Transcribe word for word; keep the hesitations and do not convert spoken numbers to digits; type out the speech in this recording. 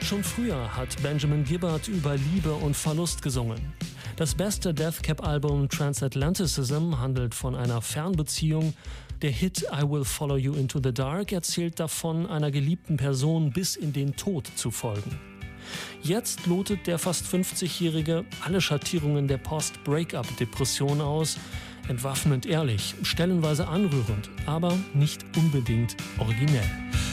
Schon früher hat Benjamin Gibbard über Liebe und Verlust gesungen. Das beste Death Cab-Album Transatlanticism handelt von einer Fernbeziehung. Der Hit I Will Follow You Into the Dark erzählt davon, einer geliebten Person bis in den Tod zu folgen. Jetzt lotet der fast fünfzigjährige alle Schattierungen der Post-Breakup-Depression aus. Entwaffnend ehrlich, stellenweise anrührend, aber nicht unbedingt originell.